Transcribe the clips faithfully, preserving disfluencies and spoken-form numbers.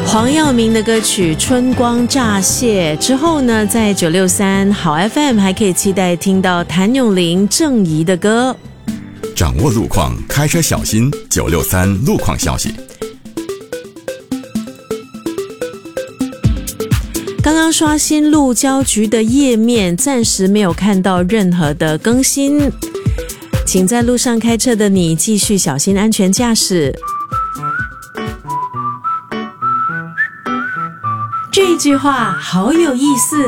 黄耀明的歌曲《春光乍泄》之后呢，在九六三好 F M 还可以期待听到谭咏麟、郑怡的歌。 掌握路况，开车小心。九六三路况消息。 刚刚刷新路交局的页面，暂时没有看到任何的更新，请在路上开车的你继续小心安全驾驶。这句话好有意思，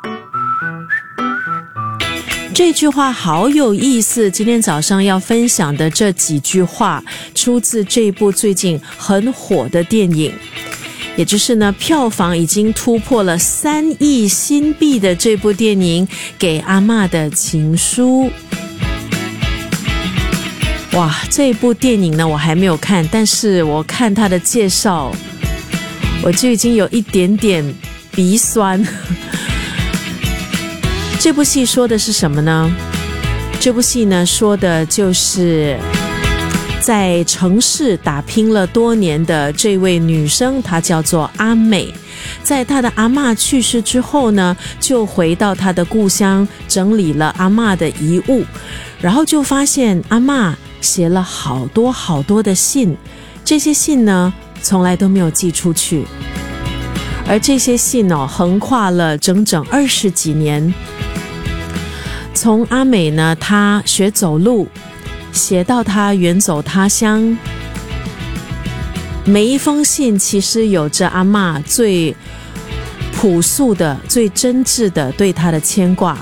这句话好有意思。今天早上要分享的这几句话，出自这部最近很火的电影，也就是呢，票房已经突破了三亿新币的这部电影《给阿嬷的情书》。哇，这部电影呢，我还没有看，但是我看它的介绍，我就已经有一点点鼻酸。这部戏说的是什么呢？这部戏呢，说的就是在城市打拼了多年的这位女生，她叫做阿美。在她的阿嬷去世之后呢，就回到她的故乡，整理了阿嬷的遗物，然后就发现阿嬷写了好多好多的信，这些信呢，从来都没有寄出去。而这些信哦，横跨了整整二十几年。从阿美呢，她学走路，写到她远走他乡，每一封信其实有着阿嬷最朴素的、最真挚的对她的牵挂。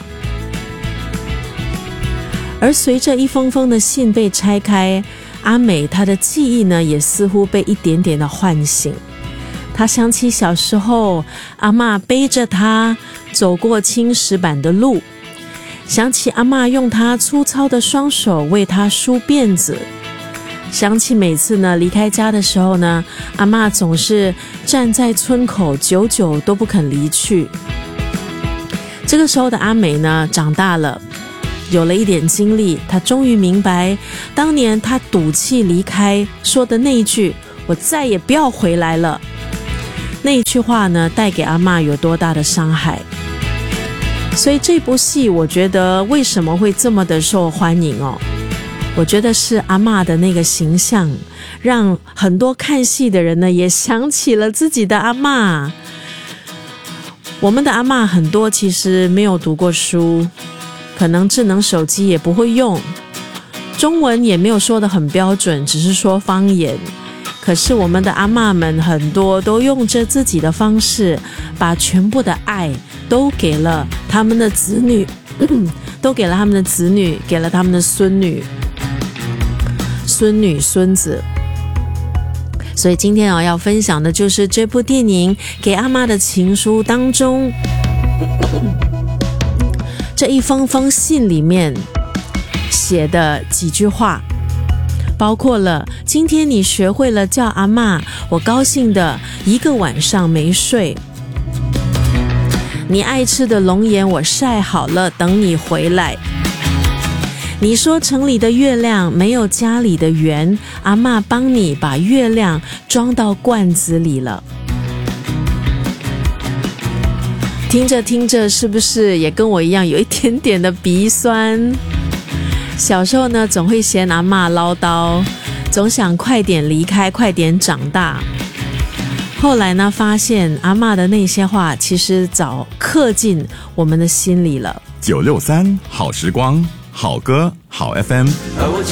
而随着一封封的信被拆开，阿美她的记忆呢，也似乎被一点点的唤醒。她想起小时候，阿嬷背着她走过青石板的路，想起阿嬷用她粗糙的双手为她梳辫子，想起每次呢离开家的时候呢，阿嬷总是站在村口，久久都不肯离去。这个时候的阿美呢，长大了，有了一点经历，她终于明白，当年她赌气离开说的那一句“我再也不要回来了”，那一句话呢，带给阿嬷有多大的伤害。所以这部戏我觉得为什么会这么的受欢迎哦？我觉得是阿嬷的那个形象，让很多看戏的人呢也想起了自己的阿嬷。我们的阿嬷很多其实没有读过书，可能智能手机也不会用，中文也没有说得很标准，只是说方言。可是我们的阿嬷们很多都用着自己的方式，把全部的爱都给了他们的子女，都给了他们的子女，给了他们的孙女、孙女、孙子。所以今天啊，要分享的就是这部电影《给阿嬷的情书》当中这一封封信里面写的几句话，包括了今天你学会了叫阿嬷，我高兴的一个晚上没睡。你爱吃的龙眼我晒好了，等你回来。你说城里的月亮没有家里的圆，阿嬷帮你把月亮装到罐子里了。听着听着，是不是也跟我一样有一点点的鼻酸？小时候呢，总会嫌阿嬷唠叨，总想快点离开，快点长大。后来呢，发现阿嬷的那些话其实早刻进我们的心里了。 九六三好时光，好歌好 F M。 而我